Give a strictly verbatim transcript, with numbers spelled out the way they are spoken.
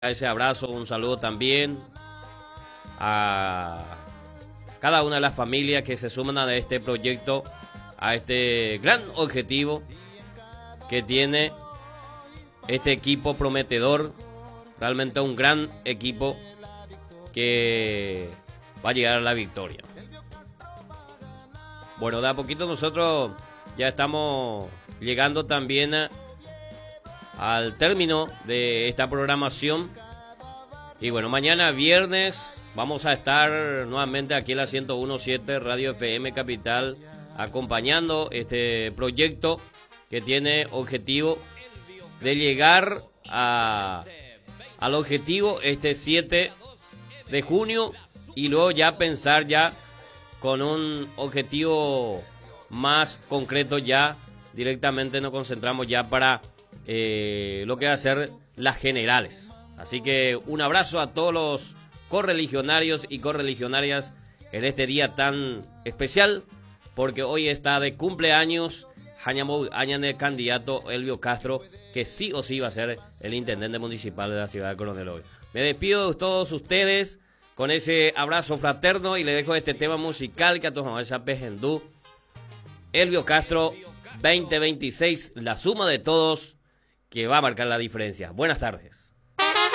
ese abrazo, un saludo también a cada una de las familias que se suman a este proyecto, a este gran objetivo que tiene este equipo prometedor, realmente un gran equipo que va a llegar a la victoria. Bueno, de a poquito nosotros ya estamos llegando también a, al término de esta programación. Y bueno, mañana viernes vamos a estar nuevamente aquí en la ciento uno punto siete Radio F M Capital, acompañando este proyecto que tiene objetivo de llegar a, al objetivo este siete de junio y luego ya pensar ya con un objetivo más concreto, ya directamente nos concentramos ya para eh, lo que va a ser las generales. Así que un abrazo a todos los correligionarios y correligionarias en este día tan especial, porque hoy está de cumpleaños el candidato Elvio Castro, que sí o sí va a ser el intendente municipal de la ciudad de Coronel hoy. Me despido de todos ustedes con ese abrazo fraterno y le dejo este tema musical que a todos esa Pejendú. Elvio Castro veinte veintiséis, la suma de todos que va a marcar la diferencia. Buenas tardes.